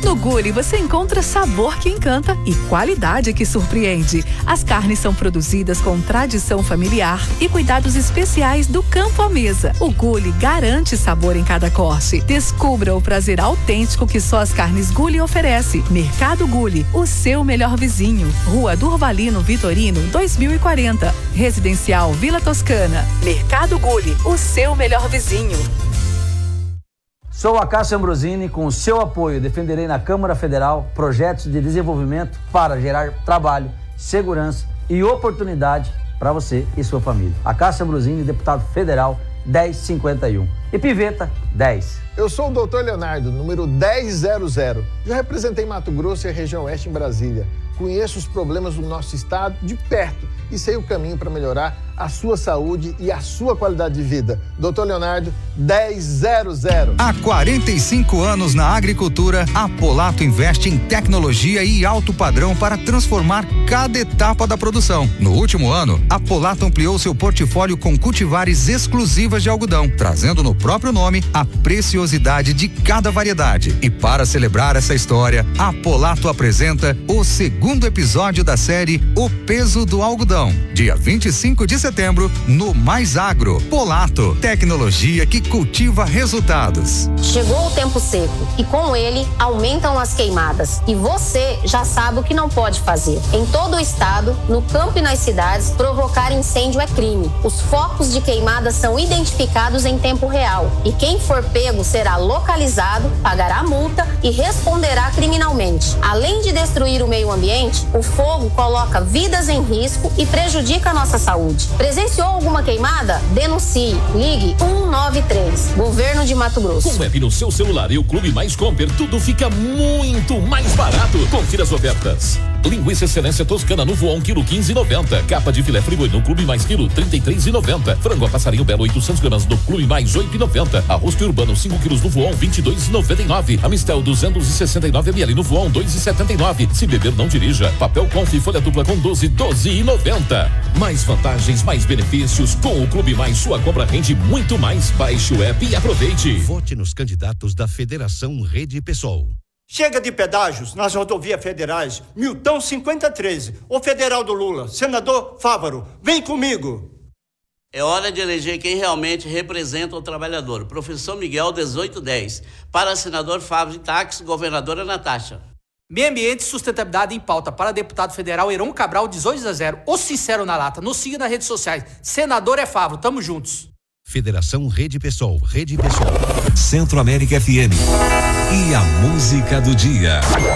No Gulli você encontra sabor que encanta e qualidade que surpreende. As carnes são produzidas com tradição familiar e cuidados especiais do campo à mesa. O Gulli garante sabor em cada corte. Descubra o prazer autêntico que só as carnes Gulli oferece. Mercado Gulli, o seu melhor vizinho. Rua Durvalino Vitorino, 2040. Residencial Vila Toscana. Mercado Gulli, o seu melhor vizinho. Sou a Cássio Ambrosini, com o seu apoio defenderei na Câmara Federal projetos de desenvolvimento para gerar trabalho, segurança e oportunidade para você e sua família. A Cássio Ambrosini, deputado federal 1051. E Piveta 10. Eu sou o Dr. Leonardo, número 1000. Já representei Mato Grosso e a região oeste em Brasília. Conheço os problemas do nosso estado de perto e sei o caminho para melhorar a sua saúde e a sua qualidade de vida. Dr. Leonardo, 1000. Há 45 anos na agricultura, a Polato investe em tecnologia e alto padrão para transformar cada etapa da produção. No último ano, a Polato ampliou seu portfólio com cultivares exclusivas de algodão, trazendo no próprio nome a preciosidade de cada variedade. E para celebrar essa história, a Polato apresenta o segundo episódio da série O Peso do Algodão, dia 25 de setembro, no Mais Agro. Polato, tecnologia que cultiva resultados. Chegou o tempo seco e com ele aumentam as queimadas. E você já sabe o que não pode fazer. Em todo o estado, no campo e nas cidades, provocar incêndio é crime. Os focos de queimada são identificados em tempo real e quem for pego será localizado, pagará multa e responderá criminalmente. Além de destruir o meio ambiente, o fogo coloca vidas em risco e prejudica a nossa saúde. Presenciou alguma queimada? Denuncie. Ligue 193. Governo de Mato Grosso. Com o app no seu celular e o Clube Mais Compre, tudo fica muito mais barato. Confira as ofertas. Linguiça Excelência Toscana no Voon, quilo 15,90. Capa de filé friboi no Clube Mais, quilo 33,90. Frango a passarinho belo 800 gramas no Clube Mais, 8,90. Arroz urbano 5 quilos no Voon, 22,99. Amistel 269 ml no Voon, 2,79. Se beber, não dirija. Papel Conf folha dupla com 12,90. Mais vantagens, mais benefícios. Com o Clube Mais, sua compra rende muito mais. Baixe o app e aproveite. Vote nos candidatos da Federação Rede Pessoal. Chega de pedágios nas rodovias federais. Milton 5013, o federal do Lula. Senador Fávaro, vem comigo. É hora de eleger quem realmente representa o trabalhador. Professor Miguel 1810. Para senador Fávaro de Táxi, governadora Natasha. Meio Ambiente e Sustentabilidade em Pauta. Para deputado federal Heron Cabral 18-0. O sincero na lata. Nos siga nas redes sociais. Senador é Fávaro. Tamo juntos. Federação Rede Pessoal. Rede Pessoal. Centro América FM. E a música do dia.